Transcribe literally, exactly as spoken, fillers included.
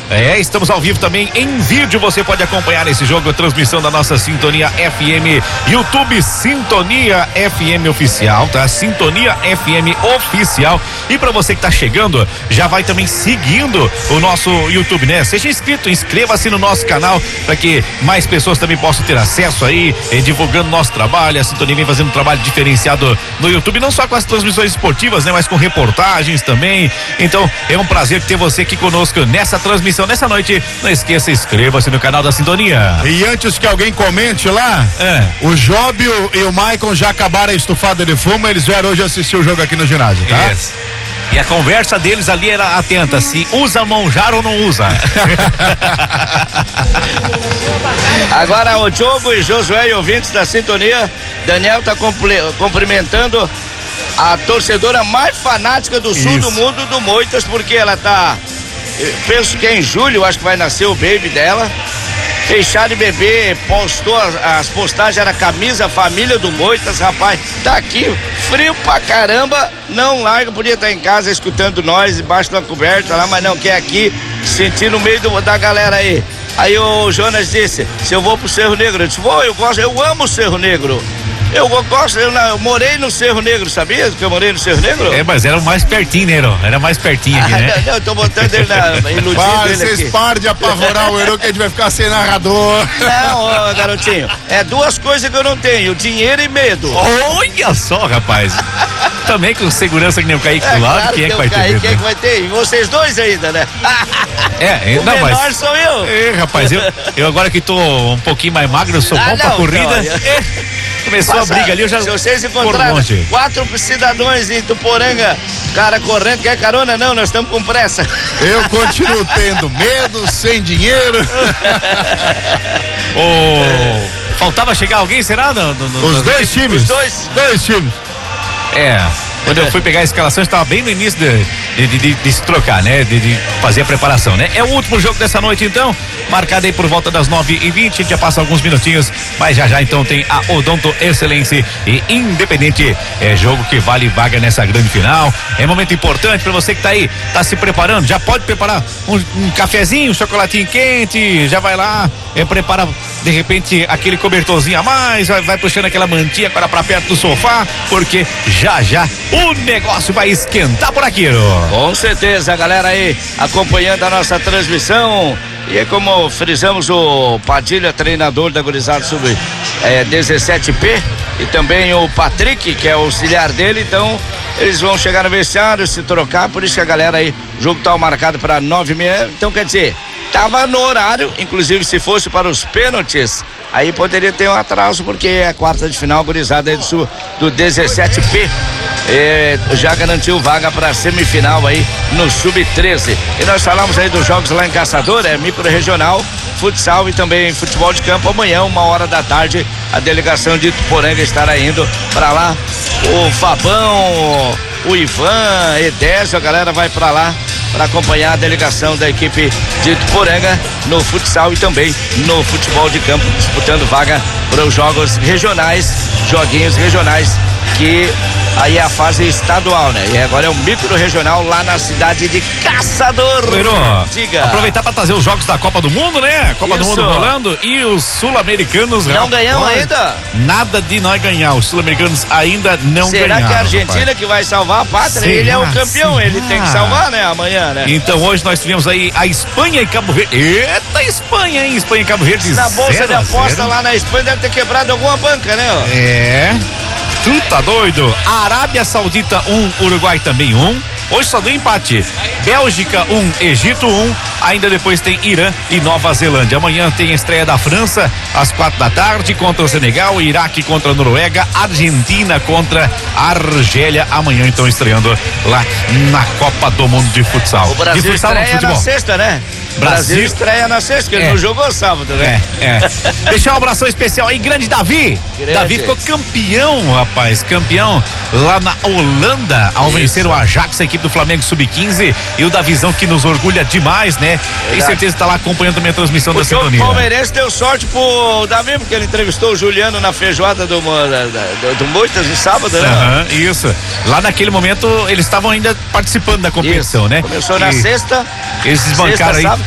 É, estamos ao vivo também em vídeo. Você pode acompanhar esse jogo, a transmissão da nossa Sintonia F M, YouTube Sintonia F M Oficial, tá? Sintonia F M Oficial. E para você que tá chegando, já vai também seguindo o nosso YouTube, né? Seja inscrito, inscreva-se no nosso canal para que mais pessoas também possam ter acesso aí, eh, divulgando nosso trabalho. A Sintonia vem fazendo um trabalho diferenciado no YouTube, não só com as transmissões esportivas, né? Mas com reportagens também. Então, é um prazer ter você aqui conosco nessa transmissão, nessa noite. Não esqueça, inscreva-se no canal da Sintonia. E antes que alguém comente lá, é. o Jóbio e o Maicon já acabaram a estufada de fumo, eles vieram hoje assistir o jogo aqui no ginásio, tá? Yes. E a conversa deles ali era atenta, se usa manjar ou não usa. Agora o Diogo e Josué e ouvintes da Sintonia, Daniel tá cumprimentando a torcedora mais fanática do sul Isso. do mundo, do Moitas, porque ela tá, penso que é em julho, acho que vai nascer o baby dela. Fechado de bebê, postou as, as postagens, era camisa família do Moitas, rapaz, tá aqui, frio pra caramba, não larga, podia estar em casa escutando nós, embaixo da coberta lá, mas não, quer aqui, sentir no meio do, da galera aí. Aí o Jonas disse, se eu vou pro Cerro Negro, eu disse, vou, eu gosto, eu amo o Cerro Negro. Eu gosto, eu, eu morei no Cerro Negro, sabia que eu morei no Cerro Negro? É, mas era mais pertinho, né, Heron? Era mais pertinho aqui, ah, né? Não, não, eu tô botando ele na iludindo Para, ele vocês aqui. param de apavorar o Heron que a gente vai ficar sem narrador. Não, ó, garotinho, é duas coisas que eu não tenho, dinheiro e medo. Olha só, rapaz. Também com segurança que nem o Kaique do lado, claro quem é que vai ter Kaique, medo? Quem é que vai ter? E vocês dois ainda, né? É, o não, menor mas... sou eu. É, rapaz, eu, eu agora que tô um pouquinho mais magro, eu sou Ah, bom pra não, corrida. não, é, começou Passa, a briga ali, eu já... Se vocês encontrarem quatro cidadãos em Tuporanga, cara correndo, quer carona? Não, nós estamos com pressa. Eu continuo tendo medo, sem dinheiro. oh, faltava chegar alguém, será? No, no, no, Os dois times. Os dois. Dois times. É, quando eu fui pegar a escalação, estava bem no início de, de, de, de se trocar, né? De, de fazer a preparação, né? É o último jogo dessa noite, então, marcado aí por volta das nove e vinte, a gente já passa alguns minutinhos, mas já já então tem a Odonto Excelência e Independente, é jogo que vale vaga nessa grande final, é momento importante para você que tá aí, tá se preparando, já pode preparar um, um cafezinho, um chocolatinho quente, já vai lá, é, prepara de repente aquele cobertorzinho a mais, vai, vai puxando aquela mantinha agora pra perto do sofá, porque já já o negócio vai esquentar por aqui. Com certeza, a galera aí acompanhando a nossa transmissão. E é como frisamos, o Padilha, treinador da gurizada sub é, dezessete P, e também o Patrick, que é o auxiliar dele, então eles vão chegar no vestiário, se trocar, por isso que a galera aí, o jogo tá marcado para nove e meia, então quer dizer, tava no horário, inclusive se fosse para os pênaltis, aí poderia ter um atraso, porque é a quarta de final, gurizada aí do, do dezessete P. É, já garantiu vaga para semifinal aí no sub treze. E nós falamos aí dos jogos lá em Caçador, é micro-regional, futsal e também futebol de campo. Amanhã, uma hora da tarde, a delegação de Ituporanga estará indo para lá. O Fabão, o Ivan, Edésio, a galera vai para lá para acompanhar a delegação da equipe de Ituporanga no futsal e também no futebol de campo, disputando vaga para os jogos regionais, joguinhos regionais, que aí é a fase estadual, né? E agora é o micro regional lá na cidade de Caçador. Bueno, diga. Aproveitar para trazer os jogos da Copa do Mundo, né? Copa Isso. do Mundo rolando e os sul-americanos. Não ganhamos ainda? Nada de nós ganhar. Os sul-americanos ainda não Será ganharam. Será que é a Argentina rapaz. que vai salvar a pátria? Será? Ele é o campeão, Será? ele tem que salvar, né? Amanhã, né? Então hoje nós tivemos aí a Espanha e Cabo Verde. Eita, Espanha, hein? Espanha e Cabo Verde. Na bolsa zero de aposta zero. lá na Espanha deve ter quebrado alguma banca, né? Ó? É. Tu tá doido? Arábia Saudita um, Uruguai também um. Hoje só deu empate. Bélgica um, Egito um. Ainda depois tem Irã e Nova Zelândia. Amanhã tem a estreia da França às quatro da tarde contra o Senegal, Iraque contra a Noruega, Argentina contra a Argélia. Amanhã então estreando lá na Copa do Mundo de Futsal. O Brasil de futsal, estreia na sexta, né? Brasil, Brasil estreia na sexta, que ele é. não jogou sábado, né? É, é. Deixar um abração especial aí, grande Davi. Grande. Davi ficou campeão, rapaz, campeão lá na Holanda, ao Isso. vencer o Ajax, a equipe do Flamengo sub quinze, e o Davizão que nos orgulha demais, né? Tem certeza que tá lá acompanhando também a transmissão porque da Sintonia. O Palmeirense deu sorte pro Davi, porque ele entrevistou o Juliano na feijoada do, do, do Moitas de sábado, né? Uhum, isso. Lá naquele momento, eles estavam ainda participando da competição, isso. né? Começou e na sexta. Eles desbancaram aí. Sábado,